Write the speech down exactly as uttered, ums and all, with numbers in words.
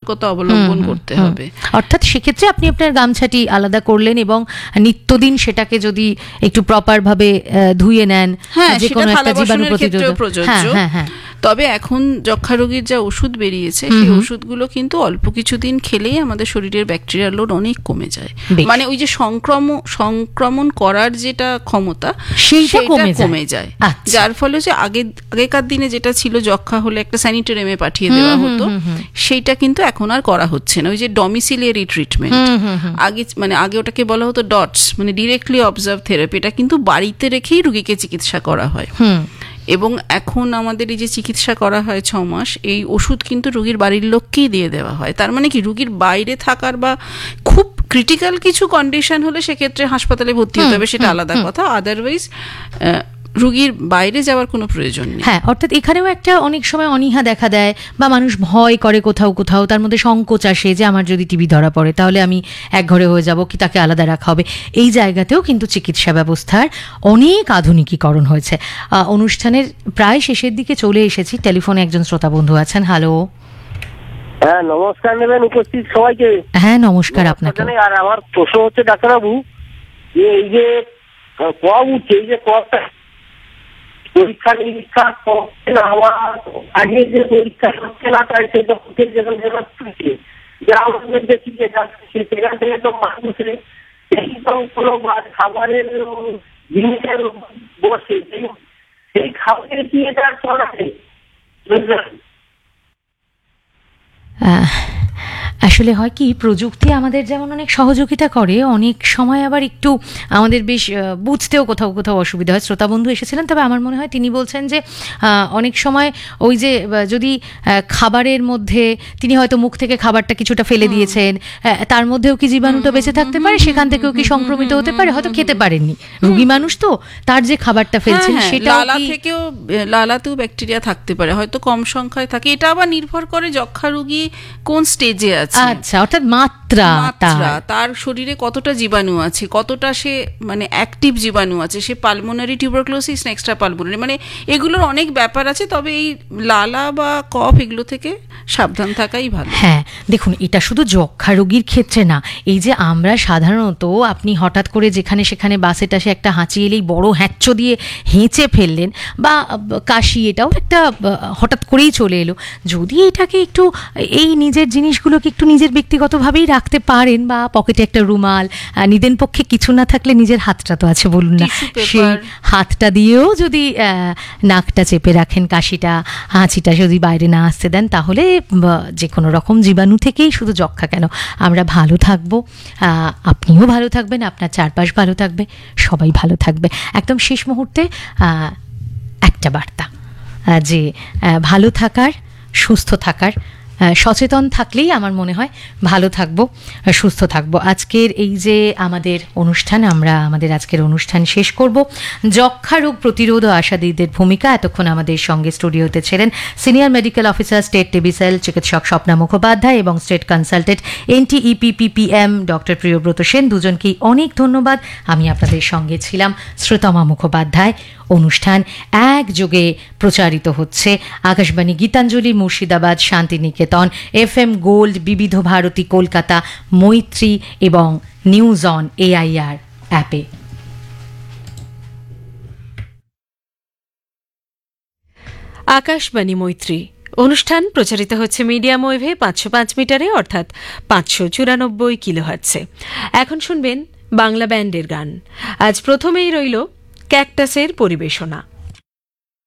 সতর্কতা অবলম্বন করতে হবে। অর্থাৎ সেক্ষেত্রে আপনি আপনার গামছাটি আলাদা করলেন এবং নিত্যদিন সেটাকে যদি একটু প্রপার ভাবে ধুয়ে নেন, হ্যাঁ, যে কোনো একটা জীবাণু প্রতিরোধক প্রযোজ্য। হ্যাঁ হ্যাঁ তবে এখন যক্ষা রোগীর যা ওষুধ বেরিয়েছে সেই ওষুধগুলো কিন্তু অল্প কিছুদিন খেলেই আমাদের শরীরের ব্যাকটেরিয়ার লোড অনেক কমে যায়, মানে ওই যে সংক্রমণ সংক্রমণ করার যেটা ক্ষমতা সেইটা কমে যায়, যার ফলে যে আগে আগেকার দিনে যেটা ছিল যক্ষা হলে একটা স্যানিটোরিয়ামে পাঠিয়ে দেওয়া হতো সেইটা কিন্তু এখন আর করা হচ্ছে না। ওই যে ডমিসিলিয়ারি ট্রিটমেন্ট আগে, মানে আগে ওটাকে বলা হতো ডটস, মানে ডিরেক্টলি অবজার্ভ থেরাপি, এটা কিন্তু বাড়িতে রেখেই রোগীকে চিকিৎসা করা হয়। এবং এখন আমাদের এই যে চিকিৎসা করা হয় ছ মাস, এই ওষুধ কিন্তু রোগীর বাড়ির লোককেই দিয়ে দেওয়া হয়। তার মানে কি, রোগীর বাইরে থাকার বা খুব ক্রিটিক্যাল কিছু কন্ডিশন হলে সেক্ষেত্রে হাসপাতালে ভর্তি হতে হবে, সেটা আলাদা কথা, আদারওয়াইজ রোগীর বাইরে যাওয়ার কোনো প্রয়োজন নেই। হ্যাঁ, অর্থাৎ এখানেও একটা অনেক সময় অনীহা দেখা দেয় বা মানুষ ভয় করে কোথাও কোথাও, তার মধ্যে সংকোচ আসে যে আমার যদি টিবি ধরা পড়ে তাহলে আমি এক ঘরে হয়ে যাব, কি তাকে আলাদা রাখা হবে। এই জায়গাতেও কিন্তু চিকিৎসা ব্যবস্থার অনেক আধুনিকীকরণ হয়েছে। অনুষ্ঠানের প্রায় শেষের দিকে চলে এসেছি, টেলিফোনে একজন শ্রোতা বন্ধু আছেন। হ্যালো। হ্যাঁ, নমস্কার নেবেন উপস্থিত সবাইকে। হ্যাঁ, নমস্কার আপনাকে। আর আমার প্রশ্ন হচ্ছে ডাক্তারবাবু, যে এই যে কব উঠছে, এই যে কবটা পরীক্ষা নিরীক্ষা করছে না, আমার আগে যে পরীক্ষা হচ্ছে না তাই সেটা যেখানে তুলছে যে আমাদের দেখি যে যাচ্ছে সেখান থেকে তো মানুষের কোনো খাবারের জিনিসের বসে, সেই খাবারের কি এটা চলাছে? আসলে হয় কি, প্রযুক্তি আমাদের যেমন অনেক সহযোগিতা করে, অনেক সময় আবার একটু আমাদের বেশ বুঝতেও কোথাও কোথাও অসুবিধা হয়। শ্রোতা বন্ধু এসেছিলেন, তবে আমার মনে হয় তিনি বলছেন যে অনেক সময় ওই যে যদি খাবারের মধ্যে তিনি হয়তো মুখ থেকে খাবারটা কিছুটা ফেলে দিয়েছেন, তার মধ্যেও কি জীবাণুটা বেঁচে থাকতে পারে, সেখান থেকেও কি সংক্রমিত হতে পারে, হয়তো খেতে পারেননি, রোগী মানুষ তো, তার যে খাবারটা ফেলছেন সেটা লালা থেকেও, লালাতেও ব্যাকটেরিয়া থাকতে পারে, হয়তো কম সংখ্যায় থাকে। এটা আবার নির্ভর করে যক্ষা রোগী কোন স্টেজে আছে। আচ্ছা, অর্থাৎ মাত্রা, তার শরীরে কতটা জীবাণু আছে, কতটা সে মানে অ্যাক্টিভ জীবাণু আছে, সে পালমোনারি টিউবারক্লোসিস না এক্সট্রা পালমোনারি, মানে এগুলোর অনেক ব্যাপার আছে। তবে এই লালা বা কফ এগুলো থেকে সাবধান থাকাই ভালো। হ্যাঁ, দেখুন, এটা শুধু যক্ষা রোগীর ক্ষেত্রে না, এই যে আমরা সাধারণত আপনি হঠাৎ করে যেখানে সেখানে বাসে টাসে একটা হাঁচি এলেই বড় হ্যাঁচো দিয়ে হেঁচে ফেললেন, বা কাশি, এটাও একটা হঠাৎ করেই চলে এলো। যদি এটাকে একটু, এই নিজের জিনিসগুলোকে একটু নিজের ব্যক্তিগতভাবেই রাখতে পারেন, বা পকেটে একটা রুমাল, নিদেন পক্ষে কিছু না থাকলে নিজের হাতটা তো আছে, বলুন না, সেই হাতটা দিয়েও যদি নাকটা চেপে রাখেন, কাশিটা হাঁচিটা যদি বাইরে না আসতে দেন, তাহলে যে কোনো রকম জীবাণু থেকেই, শুধু যক্ষা কেন, আমরা ভালো থাকবো, আপনিও ভালো থাকবেন, আপনার চারপাশ ভালো থাকবে, সবাই ভালো থাকবে। একদম শেষ মুহূর্তে একটা বার্তা, যে ভালো থাকার, সুস্থ থাকার, সচেতন থাকলেই আমার মনে হয় ভালো থাকবো, সুস্থ থাকবো। আজকের এই যে আমাদের অনুষ্ঠান, আমরা আমাদের আজকের অনুষ্ঠান শেষ করব। যক্ষা রোগ প্রতিরোধ ও আশাদিদের ভূমিকা, এতক্ষণ আমাদের সঙ্গে স্টুডিওতে ছিলেন senior medical officer, state TB sell চিকিৎসক স্বপ্না মুখোপাধ্যায় এবং state consultant এনটিইপিপিপিএম doctor Priyabrata Sen. দুজনকেই অনেক ধন্যবাদ। আমি আপনাদের সঙ্গে ছিলাম শ্রোতমা মুখোপাধ্যায়। অনুষ্ঠান একযোগে প্রচারিত হচ্ছে Akashvani Gitanjali Murshidabad, Santiniketan, F M gold, বিবিধ ভারতী কলকাতা, মৈত্রী এবং নিউজ অন এআইআর অ্যাপে। আকাশবাণী মৈত্রী অনুষ্ঠান প্রচারিত হচ্ছে মিডিয়াম ওয়েভে পাঁচশো পাঁচ মিটারে, অর্থাৎ পাঁচশো চুরানব্বই কিলোহার্টজে। এখন শুনবেন বাংলা ব্যান্ডের গান। আজ প্রথমেই রইল ক্যাকটাসের পরিবেশনা।